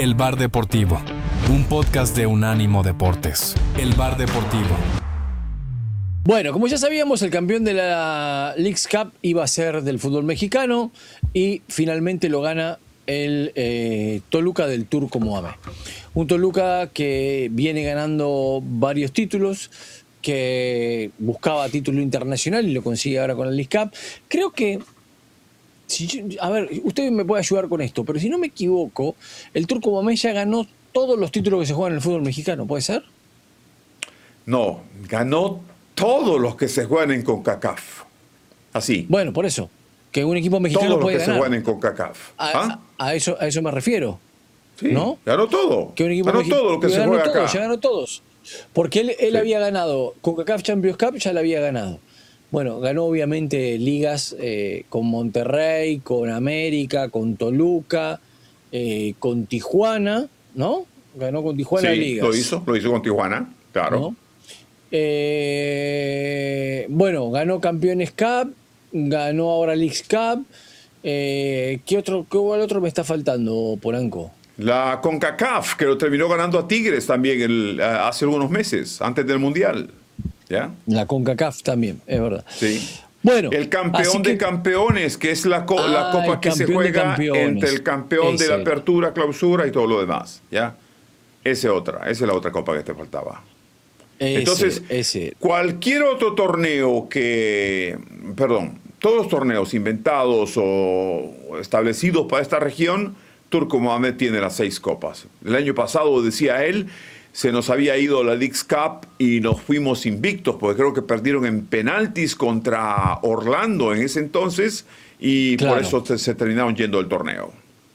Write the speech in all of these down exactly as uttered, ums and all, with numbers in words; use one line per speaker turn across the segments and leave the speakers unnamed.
El Bar Deportivo, un podcast de Unánimo Deportes. El Bar Deportivo.
Bueno, como ya sabíamos, el campeón de la Leagues Cup iba a ser del fútbol mexicano y finalmente lo gana el eh, Toluca del Turco Mohamed. Un Toluca que viene ganando varios títulos, que buscaba título internacional y lo consigue ahora con la Leagues Cup. Creo que, si yo, a ver, usted me puede ayudar con esto, pero si no me equivoco, el Turco Mohamed ya ganó todos los títulos que se juegan en el fútbol mexicano, ¿puede ser?
No, ganó todos los que se juegan en CONCACAF. Así.
Bueno, por eso, que un equipo mexicano
todos
puede
los que
ganar.
se juegan en CONCACAF.
A,
¿Ah?
a, a, eso, a eso me refiero.
Sí,
¿no?
Ganó todo.
Que un equipo
ganó
mexicano,
todo lo que se
ganó
juega
todos,
acá.
Ya ganó todos. Porque él, él
Sí.
había ganado CONCACAF Champions Cup, ya la había ganado. Bueno, ganó obviamente ligas eh, con Monterrey, con América, con Toluca, eh, con Tijuana, ¿no? Ganó con Tijuana
Sí,
ligas.
lo hizo, lo hizo con Tijuana, claro.
¿No? Eh, bueno, ganó Campeones Cup, ganó ahora Leagues Cup. Eh, ¿qué otro, cuál otro me está faltando, Polanco?
La CONCACAF, que lo terminó ganando a Tigres también el, hace algunos meses, antes del Mundial. ¿Ya?
La CONCACAF también, es verdad.
Sí.
Bueno,
el campeón
que,
de campeones, que es la, co
ah,
la copa que se juega entre el campeón
ese.
de la apertura, clausura y todo lo demás. ¿Ya? Esa es otra, esa es la otra copa que te faltaba.
Ese,
Entonces,
ese.
cualquier otro torneo que, perdón, todos los torneos inventados o establecidos para esta región, Turco Mohamed tiene las seis copas. El año pasado, decía él, se nos había ido la Leagues Cup y nos fuimos invictos, porque creo que perdieron en penaltis contra Orlando en ese entonces y
claro.
por eso se, se terminaron yendo del torneo.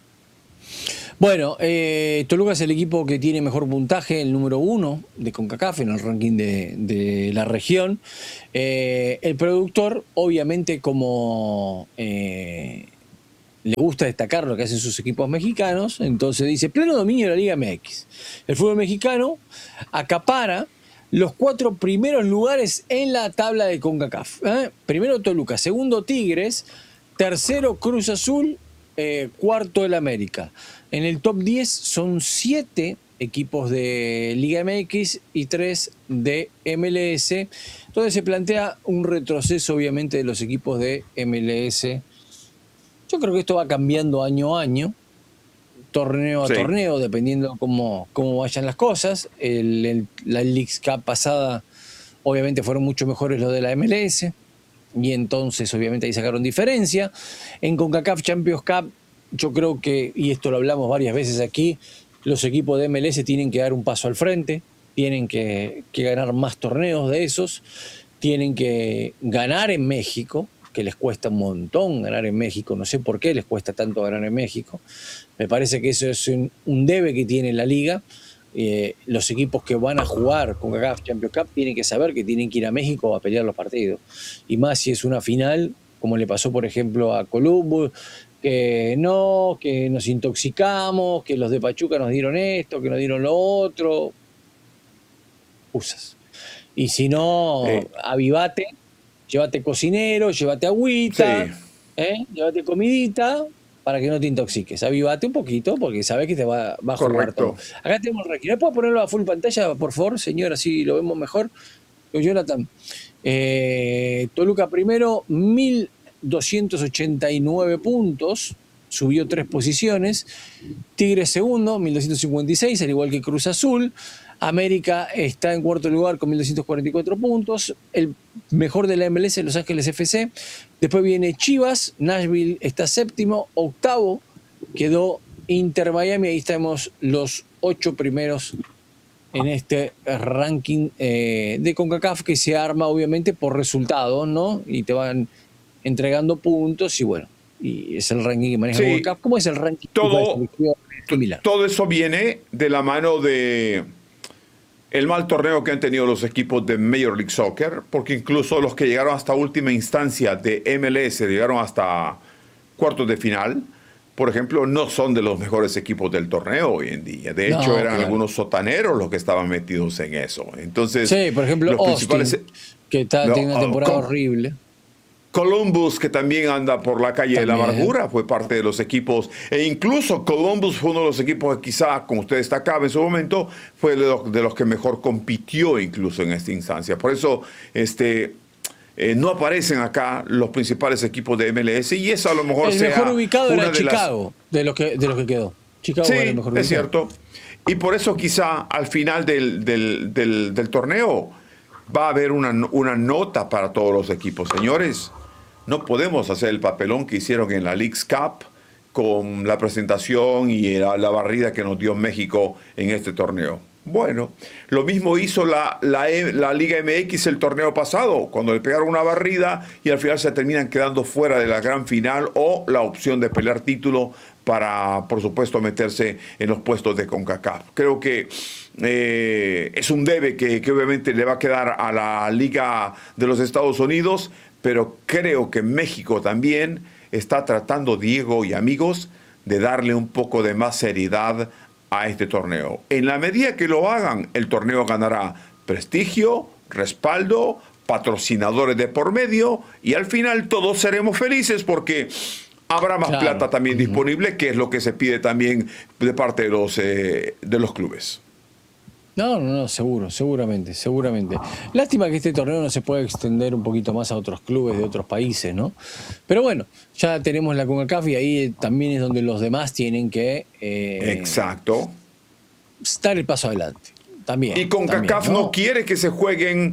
Bueno, eh, Toluca es el equipo que tiene mejor puntaje, el número uno de CONCACAF en el ranking de, de la región. Eh, el productor, obviamente, como eh, le gusta destacar lo que hacen sus equipos mexicanos, entonces dice, pleno dominio de la Liga M X. El fútbol mexicano acapara los cuatro primeros lugares en la tabla de CONCACAF. ¿eh? Primero Toluca, segundo Tigres, tercero Cruz Azul, eh, cuarto el América. En el top diez son siete equipos de Liga M X y tres de M L S. Entonces se plantea un retroceso, obviamente, de los equipos de M L S. Yo creo que esto va cambiando año a año, torneo a sí. torneo, dependiendo cómo, cómo vayan las cosas. El, el, la Leagues Cup pasada, obviamente, fueron mucho mejores los de la M L S. Y entonces, obviamente, ahí sacaron diferencia. En CONCACAF Champions Cup, yo creo que, y esto lo hablamos varias veces aquí, los equipos de M L S tienen que dar un paso al frente, tienen que, que ganar más torneos de esos, tienen que ganar en México, que les cuesta un montón ganar en México, no sé por qué les cuesta tanto ganar en México, me parece que eso es un, un debe que tiene la liga. Eh, los equipos que van a jugar con CONCACAF Champions Cup tienen que saber que tienen que ir a México a pelear los partidos, y más si es una final, como le pasó por ejemplo a Columbus, que no, que nos intoxicamos, que los de Pachuca nos dieron esto, que nos dieron lo otro. Usas. Y si no, eh. avivate, llévate cocinero, llévate agüita, sí. ¿eh? Llévate comidita para que no te intoxiques. Avivate un poquito porque sabes que te va, va a jugar todo. Acá tenemos el ranking. ¿Puedo ponerlo a full pantalla, por favor, señor? Así lo vemos mejor. Jonathan. Eh, Toluca primero, mil doscientos ochenta y nueve puntos, subió tres posiciones. Tigres segundo, mil doscientos cincuenta y seis, al igual que Cruz Azul. América está en cuarto lugar con mil doscientos cuarenta y cuatro puntos. El mejor de la M L S, Los Ángeles F C. Después viene Chivas, Nashville está séptimo. Octavo quedó Inter Miami. Ahí estamos los ocho primeros en este ranking eh, de CONCACAF, que se arma obviamente por resultados, ¿no? Y te van entregando puntos y bueno, y es el ranking que maneja sí, CONCACAF. ¿Cómo es el ranking?
Todo, todo eso viene de la mano de el mal torneo que han tenido los equipos de Major League Soccer, porque incluso los que llegaron hasta última instancia de M L S, llegaron hasta cuartos de final, por ejemplo, no son de los mejores equipos del torneo hoy en día. De hecho, no, eran claro. algunos sotaneros los que estaban metidos en eso. Entonces,
sí, por ejemplo,
los
Austin,
principales...
que está,
no,
tiene una temporada
¿cómo?
horrible.
Columbus, que también anda por la calle
También.
de la amargura, fue parte de los equipos. E incluso Columbus fue uno de los equipos que quizá, como usted destacaba en su momento, fue de los, de los que mejor compitió incluso en esta instancia. Por eso este, eh, no aparecen acá los principales equipos de M L S y eso a lo mejor
El
sea
mejor ubicado
una
era
de
Chicago, las... de, los que, de los que quedó. Chicago
sí,
era el mejor ubicado.
es cierto. Y por eso quizá al final del, del, del, del torneo va a haber una, una nota para todos los equipos. Señores, no podemos hacer el papelón que hicieron en la Leagues Cup con la presentación y la, la barrida que nos dio México en este torneo. Bueno, lo mismo hizo la, la, la Liga M X el torneo pasado, cuando le pegaron una barrida y al final se terminan quedando fuera de la gran final o la opción de pelear título para, por supuesto, meterse en los puestos de CONCACAF. Creo que eh, es un debe que, que obviamente le va a quedar a la Liga de los Estados Unidos, pero creo que México también está tratando, Diego y amigos, de darle un poco de más seriedad a este torneo. En la medida que lo hagan, el torneo ganará prestigio, respaldo, patrocinadores de por medio y al final todos seremos felices porque habrá más claro. plata también uh-huh. disponible, que es lo que se pide también de parte de los, eh, de los clubes.
No, no, no, seguro, seguramente, seguramente. Lástima que este torneo no se pueda extender un poquito más a otros clubes de otros países, ¿no? Pero bueno, ya tenemos la CONCACAF y ahí también es donde los demás tienen que... Eh,
Exacto.
Dar el paso adelante. También.
Y CONCACAF ¿no? no quiere que se jueguen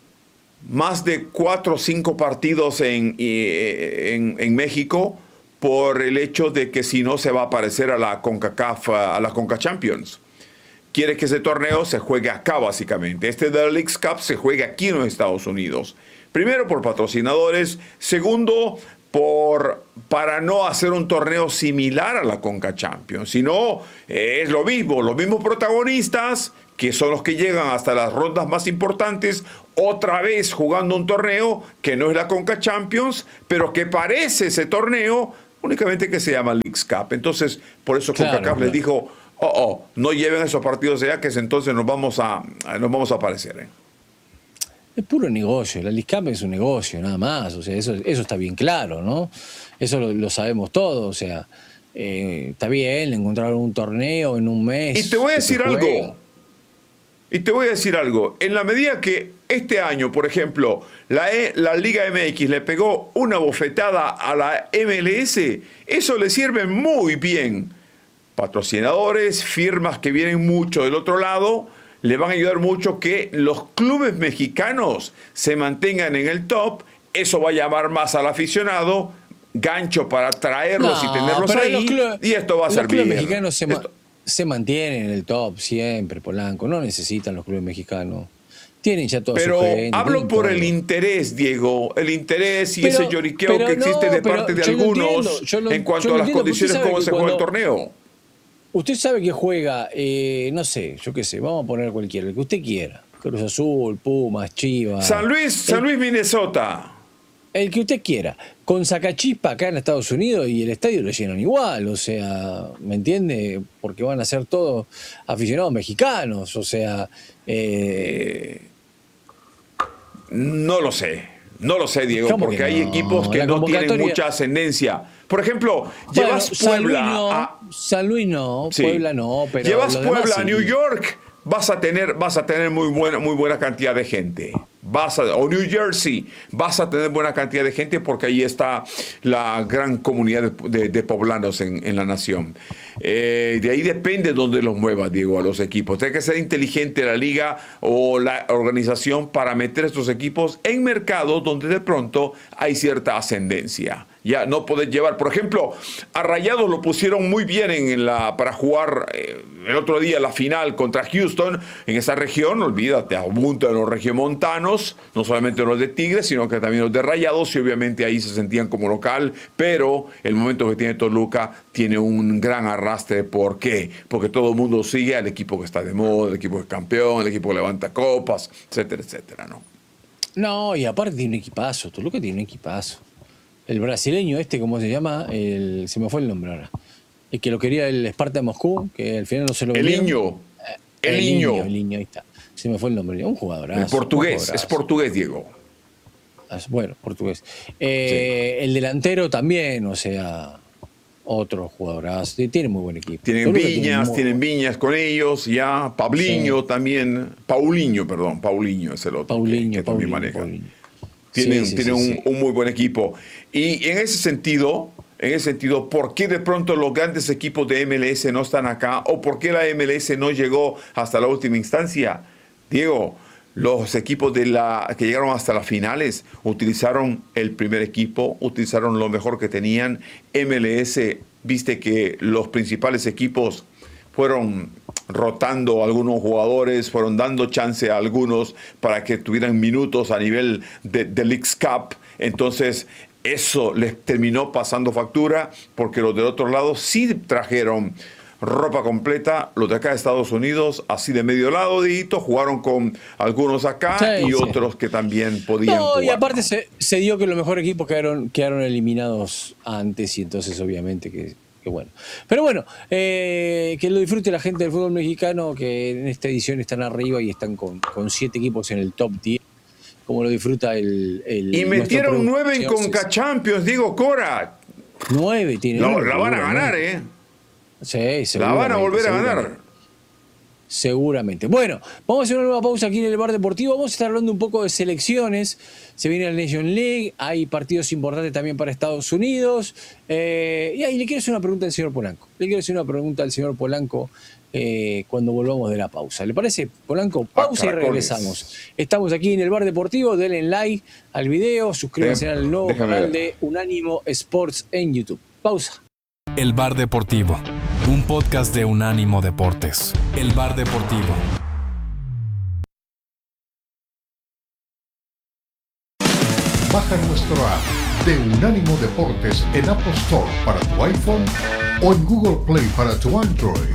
más de cuatro o cinco partidos en, en, en México por el hecho de que si no se va a parecer a la CONCACAF, a la CONCA Champions. Quiere que ese torneo se juegue acá básicamente. Este de la Leagues Cup se juega aquí en los Estados Unidos. Primero por patrocinadores. Segundo, por, para no hacer un torneo similar a la CONCA Champions. Sino eh, es lo mismo, los mismos protagonistas que son los que llegan hasta las rondas más importantes, otra vez jugando un torneo que no es la CONCA Champions, pero que parece ese torneo únicamente que se llama Leagues Cup. Entonces, por eso claro, CONCACAF claro. les dijo... Oh, oh, no lleven esos partidos allá, que entonces nos vamos a, nos vamos a aparecer. ¿eh?
Es puro negocio, la Leagues Cup es un negocio, nada más. O sea, eso, eso está bien claro, ¿no? Eso lo, lo sabemos todos. O sea, eh, está bien encontrar un torneo en un mes.
Y te voy a decir algo. Y te voy a decir algo. En la medida que este año, por ejemplo, la, e, la Liga M X le pegó una bofetada a la M L S, eso le sirve muy bien. Patrocinadores, firmas que vienen mucho del otro lado, le van a ayudar mucho que los clubes mexicanos se mantengan en el top. Eso va a llamar más al aficionado, gancho para traerlos no, y tenerlos ahí, clubes, y esto va a ser bien.
Los clubes mexicanos se, ma se mantienen en el top siempre, Polanco, no necesitan los clubes mexicanos. Tienen ya todo.
Pero hablo por el interés, Diego, el interés y pero, ese lloriqueo que existe no, de parte de algunos lo, en cuanto a las condiciones como se juega el torneo.
Usted sabe que juega, eh, no sé, yo qué sé, vamos a poner cualquiera, el que usted quiera. Cruz Azul, Pumas, Chivas.
San Luis, San Luis, Minnesota.
El que usted quiera. Con Sacachispa acá en Estados Unidos y el estadio lo llenan igual, o sea, ¿me entiende? Porque van a ser todos aficionados mexicanos, o sea... Eh...
No lo sé, no lo sé, Diego, porque no? hay equipos que no tienen mucha ascendencia. Por ejemplo, bueno, llevas Puebla
San Luis no,
a...
San Luis no, sí. Puebla no, pero...
Llevas Puebla a New York, vas a tener, vas a tener muy buena, muy buena cantidad de gente. Vas a, o New Jersey, vas a tener buena cantidad de gente porque ahí está la gran comunidad de, de, de poblanos en, en la nación. Eh, de ahí depende dónde los muevas, Diego, a los equipos. Tiene que ser inteligente la liga o la organización para meter estos equipos en mercados donde de pronto hay cierta ascendencia. Ya no podés llevar, por ejemplo, a Rayados lo pusieron muy bien en la, para jugar eh, el otro día la final contra Houston en esa región. Olvídate, abundan los regiomontanos, no solamente los de Tigres, sino que también los de Rayados, y obviamente ahí se sentían como local, pero el momento que tiene Toluca tiene un gran arrastre. ¿Por qué? Porque todo el mundo sigue al equipo que está de moda, el equipo que es campeón, el equipo que levanta copas, etcétera, etcétera, ¿no?
No, y aparte tiene un equipazo, Toluca tiene un equipazo. El brasileño este, ¿cómo se llama? El, se me fue el nombre ahora. El que lo quería el Sparta de Moscú, que al final no se lo
El niño. El,
el
niño.
niño. El niño, ahí está. Se me fue el nombre. Un jugadorazo.
El portugués,
jugadorazo.
es portugués, Diego.
Bueno, portugués. Eh, sí. El delantero también, o sea, otro jugadorazo. Tiene muy buen equipo.
Tienen
Toluca
Viñas,
tiene
tienen Viñas con ellos, ya. Pabliño sí. también. Paulinho, perdón. Paulinho es el otro.
Paulinho,
que, que
Paulinho,
también maneja.
Paulinho.
Tienen,
sí, sí,
tienen
sí,
un,
sí.
un muy buen equipo. Y en ese sentido, en ese sentido, ¿por qué de pronto los grandes equipos de M L S no están acá? ¿O por qué la M L S no llegó hasta la última instancia? Diego, los equipos de la, que llegaron hasta las finales utilizaron el primer equipo, utilizaron lo mejor que tenían. M L S, viste que los principales equipos fueron rotando a algunos jugadores, fueron dando chance a algunos para que tuvieran minutos a nivel de, de Leagues Cup. Entonces, eso les terminó pasando factura, porque los del otro lado sí trajeron ropa completa. Los de acá de Estados Unidos, así de medio lado, Dito, jugaron con algunos acá sí, y sí. otros que también podían
no,
jugar.
Y aparte se, se dio que los mejores equipos quedaron, quedaron eliminados antes, y entonces obviamente que... Bueno. Pero bueno, eh, que lo disfrute la gente del fútbol mexicano, que en esta edición están arriba y están con, con siete equipos en el top diez, como lo disfruta el... el
y metieron nueve en Conca Champions, digo, Cora.
Nueve tiene.
No,
nueve,
la van a ganar, ¿eh?
Sí,
la van a volver a ganar.
Seguramente. Bueno, vamos a hacer una nueva pausa aquí en el Bar Deportivo. Vamos a estar hablando un poco de selecciones. Se viene la Nation League, hay partidos importantes también para Estados Unidos. Eh, y ahí le quiero hacer una pregunta al señor Polanco. Le quiero hacer una pregunta al señor Polanco eh, cuando volvamos de la pausa. ¿Le parece, Polanco? Pausa ah, y regresamos. Estamos aquí en el Bar Deportivo. Denle like al video, suscríbanse al nuevo
Déjame
canal
ver.
de Unánimo Sports en YouTube. Pausa.
El Bar Deportivo, un podcast de Unánimo Deportes. El Bar Deportivo.
Baja nuestro app de Unánimo Deportes en Apple Store para tu iPhone o en Google Play para tu Android.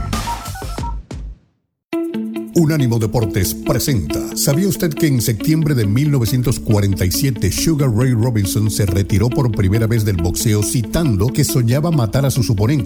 Unánimo Deportes presenta. ¿Sabía usted que en septiembre de mil novecientos cuarenta y siete Sugar Ray Robinson se retiró por primera vez del boxeo, citando que soñaba matar a sus oponentes?